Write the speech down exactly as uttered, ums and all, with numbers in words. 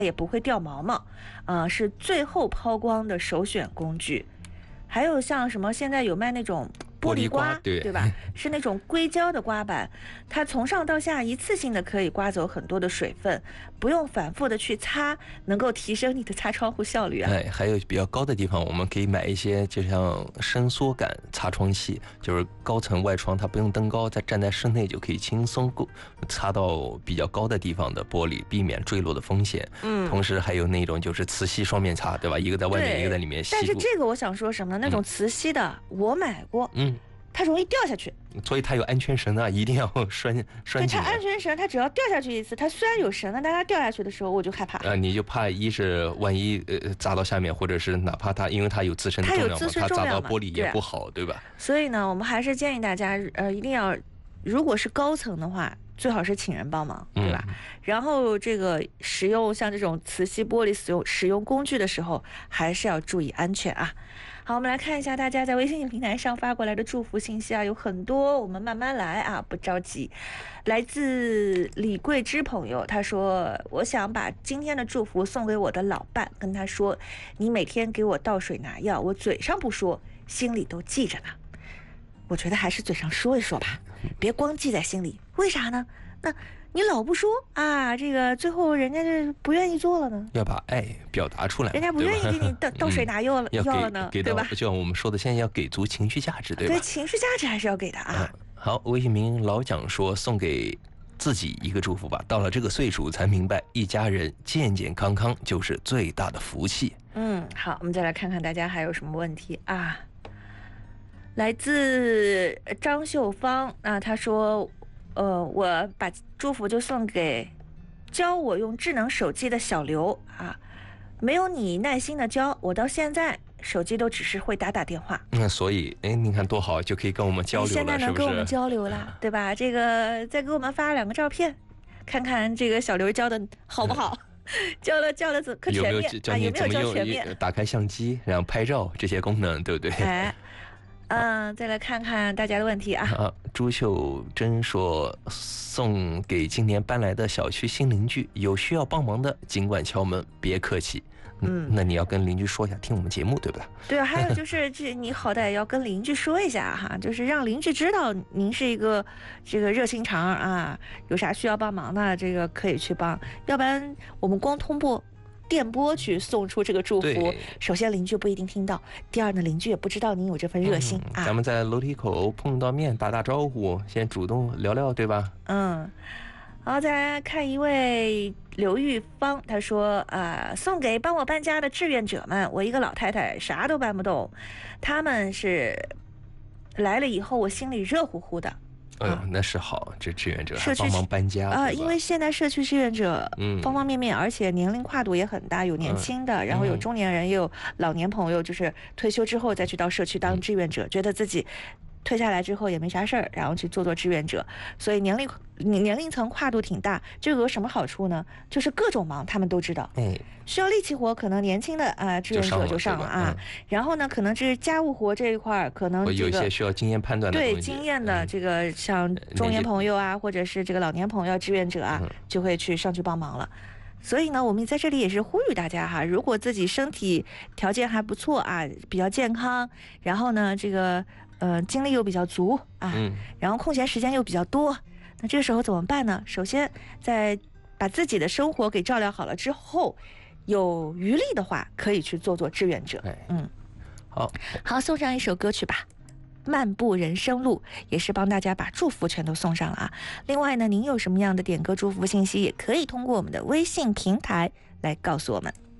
也不会掉毛毛，呃，是最后抛光的首选工具。还有像什么现在有卖那种玻璃刮， 对对吧？是那种硅胶的刮板，它从上到下一次性的可以刮走很多的水分，不用反复的去擦，能够提升你的擦窗户效率啊。 哎，还有比较高的地方，我们可以买一些就像伸缩杆擦窗器，就是高层外窗，它不用登高，在站在室内就可以轻松擦到比较高的地方的玻璃，避免坠落的风险。 嗯， 同时还有那种就是磁吸双面擦，对吧？一个在外面，一个在里面吸。 但是这个我想说什么呢？那种磁吸的、嗯、我买过， 嗯。 它容易掉下去， 所以它有安全绳啊，一定要拴拴紧。 对，它安全绳，它只要掉下去一次，它虽然有绳的，但它掉下去的时候我就害怕。 呃，你就怕一是万一呃砸到下面，或者是哪怕它因为它有自身的重量嘛，它砸到玻璃也不好，对吧？ 所以呢，我们还是建议大家呃一定要，如果是高层的话，最好是请人帮忙，对吧？嗯、然后这个使用像这种磁吸玻璃使用使用工具的时候，还是要注意安全啊。好，我们来看一下大家在微信平台上发过来的祝福信息啊，有很多，我们慢慢来啊，不着急。来自李桂枝朋友，他说：“我想把今天的祝福送给我的老伴，跟他说，你每天给我倒水拿药，我嘴上不说，心里都记着呢。”我觉得还是嘴上说一说吧，别光记在心里。为啥呢？那你老不说啊，这个最后人家就不愿意做了呢。 要把爱表达出来， 人家不愿意给你倒倒水拿药了、嗯、药了呢， 给对吧？ 就像我们说的，现在要给足情绪价值，对吧？ 对，情绪价值还是要给的啊。 嗯、好，微信名老蒋说，送给自己一个祝福吧。到了这个岁数，才明白一家人健健康康就是最大的福气。 嗯，好，我们再来看看大家还有什么问题啊。来自张秀芳啊，他说。呃，我把祝福就送给教我用智能手机的小刘啊，没有你耐心的教，我到现在手机都只是会打打电话。 那、嗯、所以，哎，你看多好，就可以跟我们交流了， 现在能跟我们交流了， 是不是？ 对吧？这个再给我们发两个照片，看看这个小刘教的好不好？嗯、教了教了怎可全面有没有教你怎么用、 啊、 打开相机，然后拍照这些功能，对不对？ 哎。嗯，再来看看大家的问题啊。 啊，朱秀珍说，送给今年搬来的小区新邻居，有需要帮忙的尽管敲门，别客气。嗯，那你要跟邻居说一下，听我们节目，对不对？ 对啊，还有就是这，你好歹要跟邻居说一下哈，就是让邻居知道您是一个这个热心肠啊，有啥需要帮忙的，这个可以去帮，要不然我们光通过电波去送出这个祝福，首先邻居不一定听到，第二呢，邻居也不知道您有这份热心、 嗯、 啊。 咱们在楼梯口碰到面打打招呼，先主动聊聊，对吧？ 嗯，好，再来看一位刘玉芳，她说啊、呃，送给帮我搬家的志愿者们，我一个老太太啥都搬不动，他们是来了以后，我心里热乎乎的。 哎呦，那是好，这志愿者还帮忙搬家啊、呃，因为现在社区志愿者方方面面、嗯，而且年龄跨度也很大，有年轻的，嗯、然后有中年人，也有老年朋友，就是退休之后再去到社区当志愿者，嗯、觉得自己退下来之后也没啥事儿，然后去做做志愿者，所以年龄年龄层跨度挺大。这个有什么好处呢？就是各种忙他们都知道。 嗯， 需要力气活，可能年轻的啊、呃、志愿者就上了啊。嗯、然后呢，可能是家务活这一块，可能、这个、 有一些需要经验判断的东西。 对经验的这个、嗯、像中年朋友啊，或者是这个老年朋友、志愿者啊，嗯、就会去上去帮忙了。所以呢，我们在这里也是呼吁大家哈，如果自己身体条件还不错啊，比较健康，然后呢，这个呃精力又比较足啊， 嗯， 然后空闲时间又比较多，那这个时候怎么办呢？首先，在把自己的生活给照料好了之后，有余力的话，可以去做做志愿者。嗯， 好， 好，送上一首歌曲吧。漫步人生路，也是帮大家把祝福全都送上了啊。另外呢，您有什么样的点歌祝福信息，也可以通过我们的微信平台来告诉我们。